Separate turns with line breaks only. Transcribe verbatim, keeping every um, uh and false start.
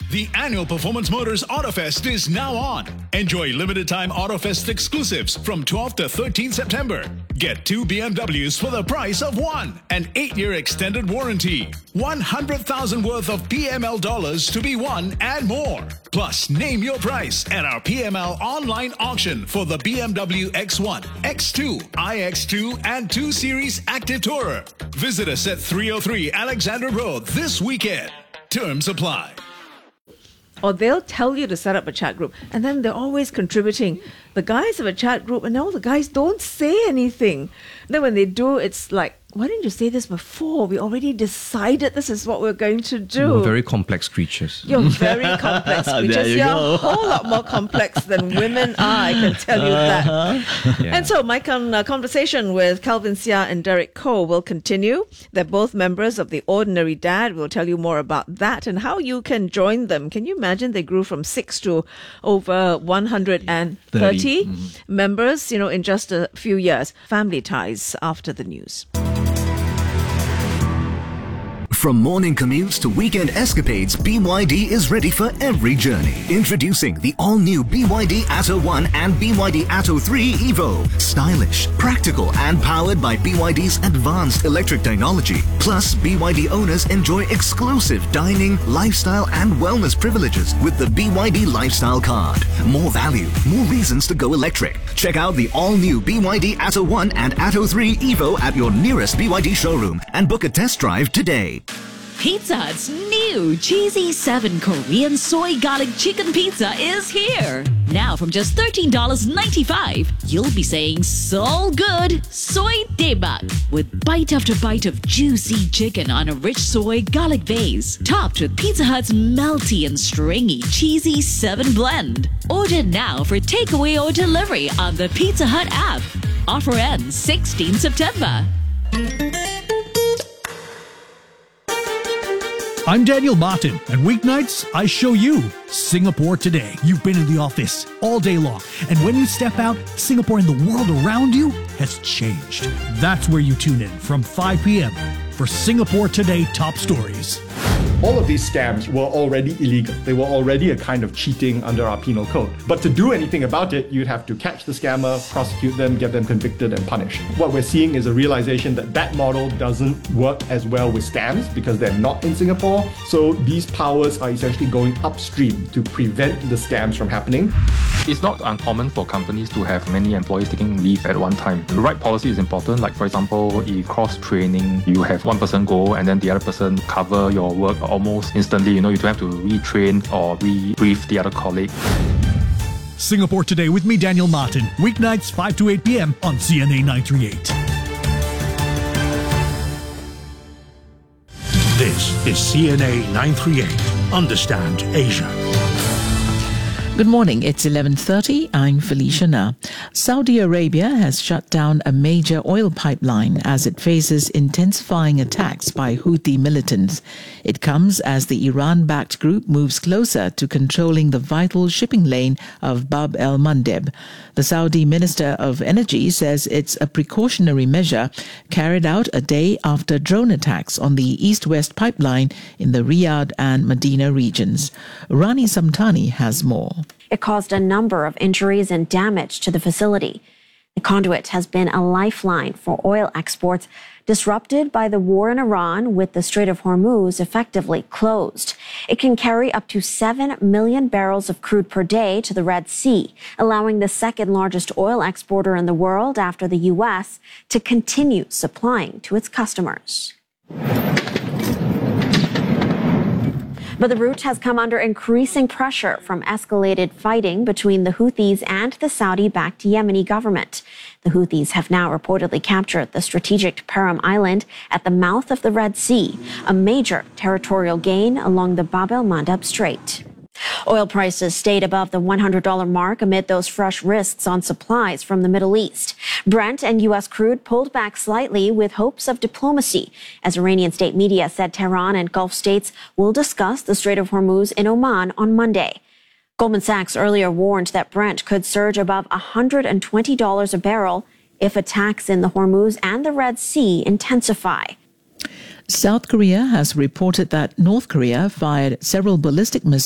The annual Performance Motors Autofest is now on. Enjoy limited-time Autofest exclusives from twelfth to thirteenth September. Get two B M Ws for the price of one. An eight-year extended warranty. one hundred thousand worth of P M L dollars to be won and more. Plus, name your price at our P M L online auction for the B M W X one, X two, I X two, and two Series Active Tourer. Visit us at three oh three Alexandra Road this weekend. Terms apply.
Or they'll tell you to set up a chat group, and then they're always contributing. The guys have a chat group, and all the guys don't say anything. Then when they do, it's like, why didn't you say this before? We already decided this is what we're going to do.
We're very complex creatures.
You're very complex creatures.
you
You're
go.
a whole lot more complex than women are, I can tell you that.
Yeah.
And so my con- uh, conversation with Calvin Seah and Derek Koh will continue. They're both members of the Ordinary Dad. We'll tell you more about that and how you can join them. Can you imagine they grew from six to over one hundred thirty
Mm-hmm.
members, you know, in just a few years. Family ties after the news.
From morning commutes to weekend escapades, B Y D is ready for every journey. Introducing the all-new B Y D Atto one and B Y D Atto three Evo. Stylish, practical, and powered by B Y D's advanced electric technology. Plus, B Y D owners enjoy exclusive dining, lifestyle, and wellness privileges with the B Y D Lifestyle Card. More value, more reasons to go electric. Check out the all-new B Y D Atto one and Atto three Evo at your nearest B Y D showroom and book a test drive today.
Pizza Hut's new Cheesy seven Korean Soy Garlic Chicken Pizza is here. Now from just thirteen dollars and ninety-five cents, you'll be saying so good, soy daebak, with bite after bite of juicy chicken on a rich soy garlic base, topped with Pizza Hut's melty and stringy Cheesy seven blend. Order now for takeaway or delivery on the Pizza Hut app. Offer ends sixteenth September.
I'm Daniel Martin, and weeknights, I show you Singapore today. You've been in the office all day long, and when you step out, Singapore and the world around you has changed. That's where you tune in from five p.m. for Singapore Today Top Stories.
All of these scams were already illegal. They were already a kind of cheating under our penal code. But to do anything about it, you'd have to catch the scammer, prosecute them, get them convicted and punished. What we're seeing is a realization that that model doesn't work as well with scams because they're not in Singapore. So these powers are essentially going upstream to prevent the scams from happening.
It's not uncommon for companies to have many employees taking leave at one time. The right policy is important. Like, for example, in cross-training, you have one person go and then the other person cover your work almost instantly. You know, you don't have to retrain or rebrief the other colleague.
Singapore Today with me, Daniel Martin. Weeknights, five to eight p.m. on C N A nine thirty-eight.
This is C N A nine thirty-eight. Understand Asia.
Good morning, it's eleven thirty. I'm Felicia Na. Saudi Arabia has shut down a major oil pipeline as it faces intensifying attacks by Houthi militants. It comes as the Iran-backed group moves closer to controlling the vital shipping lane of Bab el-Mandeb. The Saudi Minister of Energy says it's a precautionary measure carried out a day after drone attacks on the east-west pipeline in the Riyadh and Medina regions. Rani Samtani has more.
It caused a number of injuries and damage to the facility. The conduit has been a lifeline for oil exports disrupted by the war in Iran, with the Strait of Hormuz effectively closed. It can carry up to seven million barrels of crude per day to the Red Sea, allowing the second largest oil exporter in the world after the U S to continue supplying to its customers. But the route has come under increasing pressure from escalated fighting between the Houthis and the Saudi-backed Yemeni government. The Houthis have now reportedly captured the strategic Param Island at the mouth of the Red Sea, a major territorial gain along the Bab el-Mandeb Strait. Oil prices stayed above the one hundred dollars mark amid those fresh risks on supplies from the Middle East. Brent and U S crude pulled back slightly with hopes of diplomacy, as Iranian state media said Tehran and Gulf states will discuss the Strait of Hormuz in Oman on Monday. Goldman Sachs earlier warned that Brent could surge above one hundred twenty dollars a barrel if attacks in the Hormuz and the Red Sea intensify.
South Korea has reported that North Korea fired several ballistic missiles